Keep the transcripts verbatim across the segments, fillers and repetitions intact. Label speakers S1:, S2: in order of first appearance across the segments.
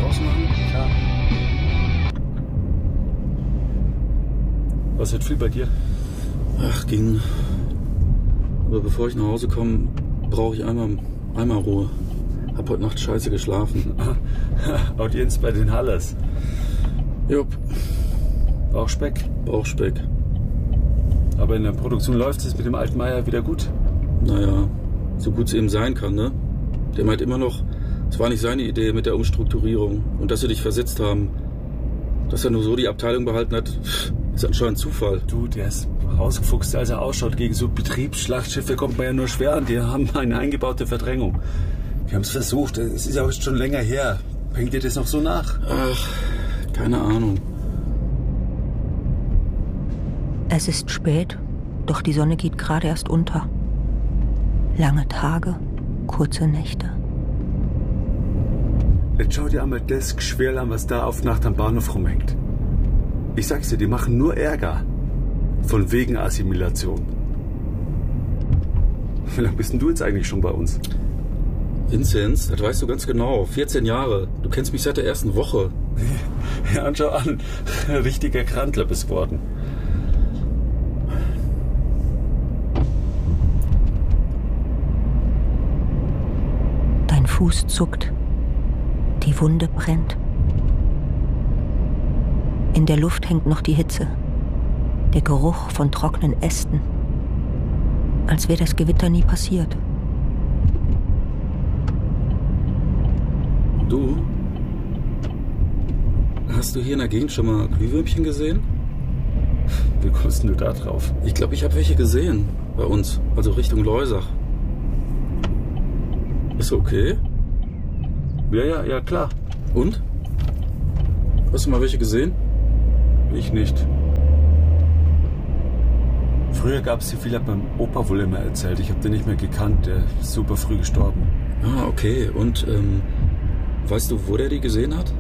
S1: ausmachen?
S2: Klar. Was wird viel bei dir?
S1: Ach, ging. Aber bevor ich nach Hause komme, brauche ich einmal, einmal Ruhe. Hab heute Nacht scheiße geschlafen.
S2: Audienz bei den Hallers.
S1: Jupp.
S2: Bauchspeck?
S1: Bauchspeck.
S2: Aber in der Produktion läuft es mit dem alten Meier wieder gut.
S1: Naja, so gut es eben sein kann, ne? Der meint immer noch, es war nicht seine Idee mit der Umstrukturierung. Und dass sie dich versetzt haben. Dass er nur so die Abteilung behalten hat, ist anscheinend Zufall.
S2: Du, der ist ausgefuchst, als er ausschaut. Gegen so Betriebsschlachtschiffe kommt man ja nur schwer an. Die haben eine eingebaute Verdrängung. Wir haben es versucht. Es ist ja auch schon länger her. Hängt dir das noch so nach?
S1: Ach, keine Ahnung.
S3: Es ist spät, doch die Sonne geht gerade erst unter. Lange Tage, kurze Nächte.
S2: Jetzt schau dir einmal das Geschwirr an, was da auf Nacht am Bahnhof rumhängt. Ich sag's dir, die machen nur Ärger. Von wegen Assimilation. Wie lange bist denn du jetzt eigentlich schon bei uns?
S1: Vinzenz, das weißt du ganz genau. vierzehn Jahre. Du kennst mich seit der ersten Woche.
S2: Ja, und schau an. Richtiger Krantler bist geworden.
S3: Dein Fuß zuckt. Die Wunde brennt. In der Luft hängt noch die Hitze. Der Geruch von trockenen Ästen. Als wäre das Gewitter nie passiert.
S1: Du? Hast du hier in der Gegend schon mal Glühwürmchen gesehen?
S2: Wie kommst du da drauf?
S1: Ich glaube, ich habe welche gesehen. Bei uns. Also Richtung Leusach. Ist okay?
S2: Ja, ja, ja, klar.
S1: Und? Hast du mal welche gesehen?
S2: Ich nicht. Früher gab es die viel, hat mein Opa wohl immer erzählt. Ich habe den nicht mehr gekannt, der ist super früh gestorben.
S1: Ah, okay. Und, ähm, weißt du, wo der die gesehen hat?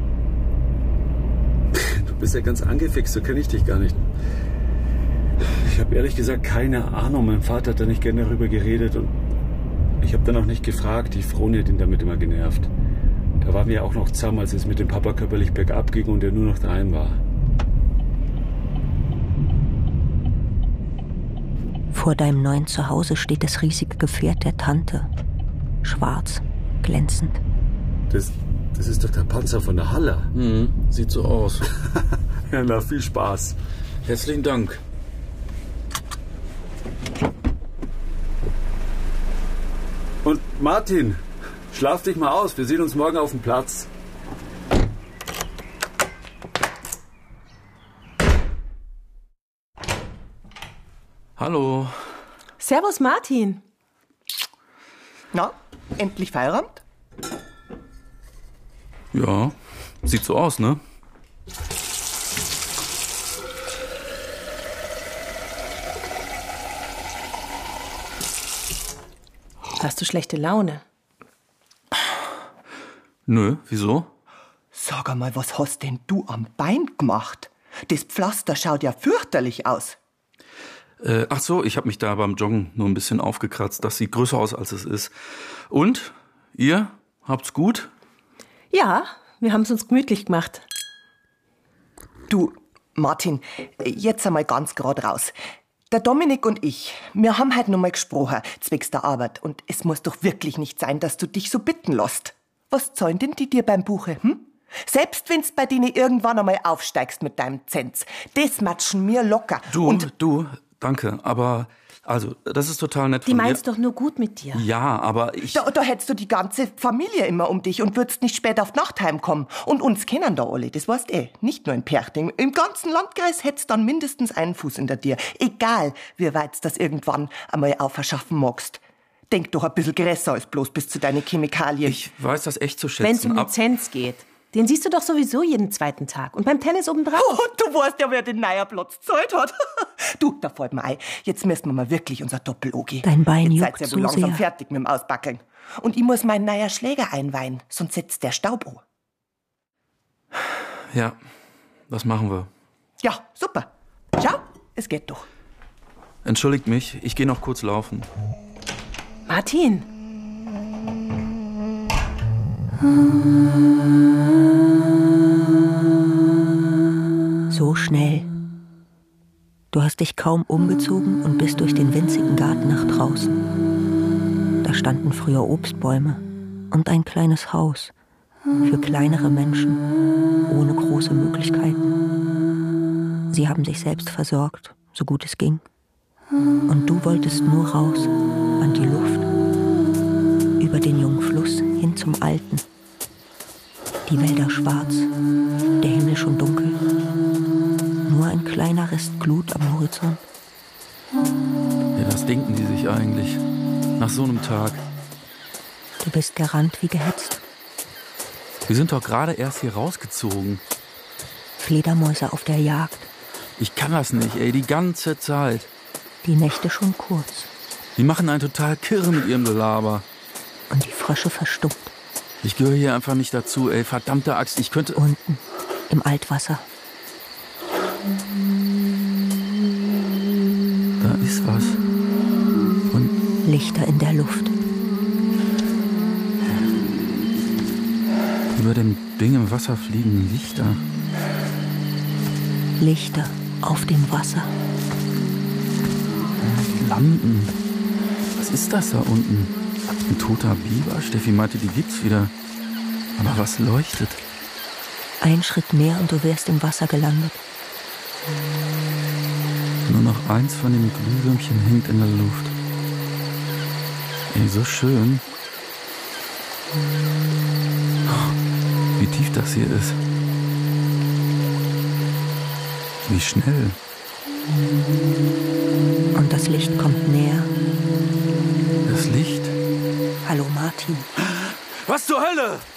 S2: Du bist ja ganz angefixt, so kenne ich dich gar nicht. Ich habe ehrlich gesagt keine Ahnung. Mein Vater hat da nicht gerne darüber geredet und ich habe dann auch nicht gefragt. Die Froni hat ihn damit immer genervt. Da waren wir ja auch noch zusammen, als es mit dem Papa körperlich bergab ging und er nur noch daheim war.
S3: Vor deinem neuen Zuhause steht das riesige Gefährt der Tante. Schwarz, glänzend.
S2: Das, das ist doch der Panzer von der Haller.
S1: Mhm, sieht so aus.
S2: Ja, na, viel Spaß.
S1: Herzlichen Dank.
S2: Und Martin, schlaf dich mal aus. Wir sehen uns morgen auf dem Platz.
S1: Hallo.
S4: Servus, Martin.
S5: Na, endlich Feierabend?
S1: Ja, sieht so aus, ne?
S4: Hast du schlechte Laune?
S1: Nö, wieso?
S5: Sag einmal, was hast denn du am Bein gemacht? Das Pflaster schaut ja fürchterlich aus.
S1: Äh, ach so, ich habe mich da beim Joggen nur ein bisschen aufgekratzt. Das sieht größer aus, als es ist. Und? Ihr? Habt's gut?
S4: Ja, wir haben es uns gemütlich gemacht.
S5: Du, Martin, jetzt einmal ganz gerade raus. Der Dominik und ich, wir haben heute noch mal gesprochen, zwecks der Arbeit. Und es muss doch wirklich nicht sein, dass du dich so bitten lässt. Was zahlen denn die dir beim Buche, hm? Selbst wenn's bei denen irgendwann einmal aufsteigst mit deinem Zenz. Das matschen mir locker.
S1: Du,
S5: und
S1: du, danke, aber, also, das ist total nett
S4: Die
S1: von dir.
S4: meinst doch nur gut mit dir.
S1: Ja, aber ich...
S5: Da, da hättest du die ganze Familie immer um dich und würdest nicht spät auf Nacht heimkommen. Und uns kennen da alle, das weißt eh. Nicht nur in Perchting. Im ganzen Landkreis hättest dann mindestens einen Fuß hinter dir. Egal, wie weit das irgendwann einmal auferschaffen magst. Denk doch ein bisschen größer als bloß bis zu deinen Chemikalien.
S1: Ich weiß das echt zu schätzen.
S4: Wenn es um
S1: ab-
S4: Lizenz geht. Den siehst du doch sowieso jeden zweiten Tag. Und beim Tennis obendrauf.
S5: Oh, du weißt ja, wer den Neierplatz gezahlt hat. Du, da fällt mir ein, jetzt müssen wir mal wirklich unser Doppel angehen.
S3: Dein Bein
S5: jetzt
S3: juckt
S5: seid ihr
S3: so
S5: wohl langsam
S3: sehr.
S5: fertig mit dem Ausbackeln. Und ich muss meinen neuer Schläger einweihen, sonst setzt der Staub an.
S1: Ja, das machen wir.
S5: Ja, super. Schau, es geht doch.
S1: Entschuldigt mich, ich gehe noch kurz laufen.
S4: Martin.
S3: Ah. schnell. Du hast dich kaum umgezogen und bist durch den winzigen Garten nach draußen. Da standen früher Obstbäume und ein kleines Haus für kleinere Menschen ohne große Möglichkeiten. Sie haben sich selbst versorgt, so gut es ging. Und du wolltest nur raus an die Luft, über den jungen Fluss hin zum Alten. Die Wälder schwarz, der Himmel schon dunkel. Nur ein kleiner Rest Glut am Horizont.
S1: Ja, was denken die sich eigentlich nach so einem Tag?
S3: Du bist gerannt wie gehetzt.
S1: Wir sind doch gerade erst hier rausgezogen.
S3: Fledermäuse auf der Jagd.
S1: Ich kann das nicht, ey, die ganze Zeit.
S3: Die Nächte schon kurz.
S1: Die machen einen total kirre mit ihrem Gelaber.
S3: Und die Frösche verstummt.
S1: Ich gehöre hier einfach nicht dazu, ey, verdammte Axt, ich könnte...
S3: Unten, im Altwasser.
S1: Da ist was. Und
S3: Lichter in der Luft.
S1: über dem Ding im Wasser fliegen Lichter.
S3: Lichter auf dem Wasser.
S1: Lampen. Was ist das da unten? Ein toter Biber? Steffi meinte, die gibt's wieder. Aber was leuchtet?
S3: Ein Schritt mehr und du wärst im Wasser gelandet.
S1: Nur noch eins von den Glühwürmchen hängt in der Luft. Ey, so schön. Oh, wie tief das hier ist. Wie schnell.
S3: Und das Licht kommt näher.
S1: Das Licht?
S3: Hallo Martin.
S1: Was zur Hölle?